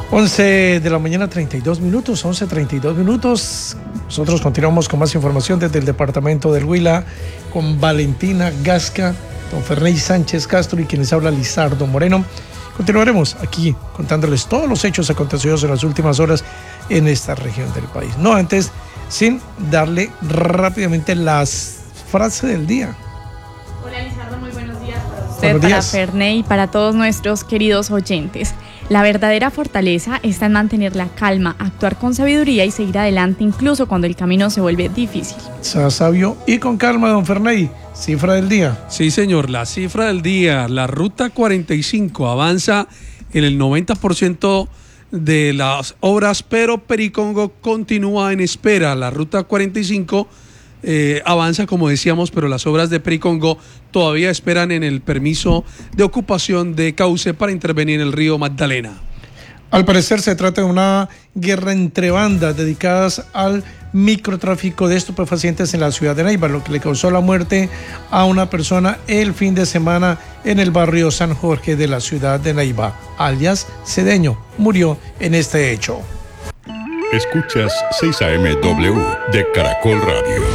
11 de la mañana, 32 minutos, 11:32 minutos. Nosotros continuamos con más información desde el departamento del Huila con Valentina Gasca, don Ferney Sánchez Castro y quien les habla Lizardo Moreno. Continuaremos aquí contándoles todos los hechos acontecidos en las últimas horas en esta región del país. No antes, sin darle rápidamente las frases del día. Hola Lizardo, muy buenos días para usted, para Ferney y para todos nuestros queridos oyentes. La verdadera fortaleza está en mantener la calma, actuar con sabiduría y seguir adelante incluso cuando el camino se vuelve difícil. Sea sabio y con calma, don Ferney. Cifra del día. Sí, señor, la cifra del día. La ruta 45 avanza en el 90% de las obras, pero Pericongo continúa en espera. La ruta 45 avanza, como decíamos, pero las obras de Pericongo todavía esperan en el permiso de ocupación de cauce para intervenir en el río Magdalena. Al parecer se trata de una guerra entre bandas dedicadas al microtráfico de estupefacientes en la ciudad de Neiva, lo que le causó la muerte a una persona el fin de semana en el barrio San Jorge de la ciudad de Neiva, alias Cedeño, murió en este hecho. Escuchas 6 AM-W de Caracol Radio.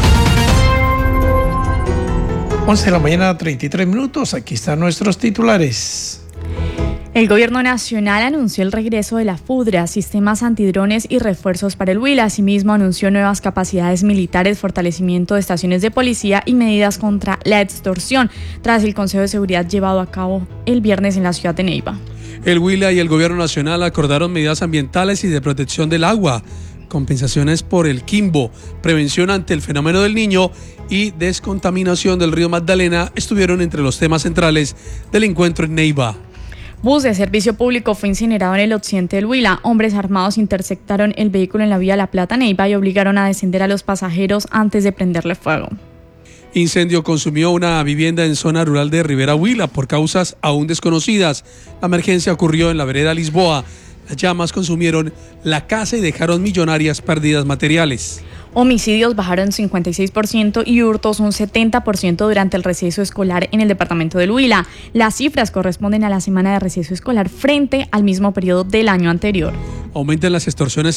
11 de la mañana, 33 minutos. Aquí están nuestros titulares. El gobierno nacional anunció el regreso de la FUDRA, sistemas antidrones y refuerzos para el Huila. Asimismo, anunció nuevas capacidades militares, fortalecimiento de estaciones de policía y medidas contra la extorsión, tras el Consejo de Seguridad llevado a cabo el viernes en la ciudad de Neiva. El Huila y el gobierno nacional acordaron medidas ambientales y de protección del agua, compensaciones por el Quimbo, prevención ante el fenómeno del Niño y descontaminación del río Magdalena estuvieron entre los temas centrales del encuentro en Neiva. Bus de servicio público fue incinerado en el occidente del Huila. Hombres armados interceptaron el vehículo en la vía La Plata-Neiva y obligaron a descender a los pasajeros antes de prenderle fuego. Incendio consumió una vivienda en zona rural de Rivera Huila por causas aún desconocidas. La emergencia ocurrió en la vereda Lisboa. Las llamas consumieron la casa y dejaron millonarias pérdidas materiales. Homicidios bajaron 56% y hurtos un 70% durante el receso escolar en el departamento del Huila. Las cifras corresponden a la semana de receso escolar frente al mismo periodo del año anterior. Aumentan las extorsiones